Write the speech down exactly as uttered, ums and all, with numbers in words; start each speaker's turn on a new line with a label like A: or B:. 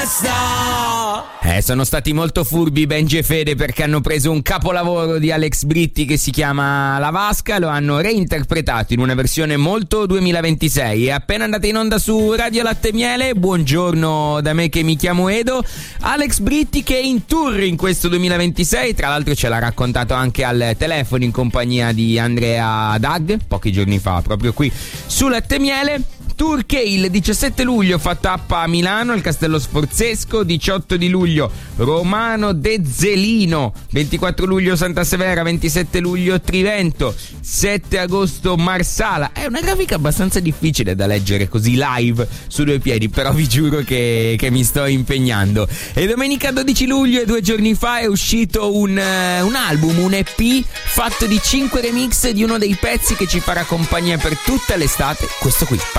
A: Eh, sono stati molto furbi Benji e Fede, perché hanno preso un capolavoro di Alex Britti che si chiama La Vasca, lo hanno reinterpretato in una versione molto duemilaventisei. È appena andata in onda su Radio Latte Miele. Buongiorno da me che mi chiamo Edo. Alex Britti che è in tour in questo duemilaventisei, tra l'altro ce l'ha raccontato anche al telefono in compagnia di Andrea Dag pochi giorni fa, proprio qui su Latte Miele. Tour che il diciassette luglio fa tappa a Milano al Castello Sforzesco, diciotto di luglio Romano de Zelino, ventiquattro luglio Santa Severa, ventisette luglio Trivento, sette agosto Marsala. È una grafica abbastanza difficile da leggere così live su due piedi, però vi giuro che, che mi sto impegnando. E domenica dodici luglio, due giorni fa, è uscito un, uh, un album, un E P fatto di cinque remix di uno dei pezzi che ci farà compagnia per tutta l'estate, questo qui.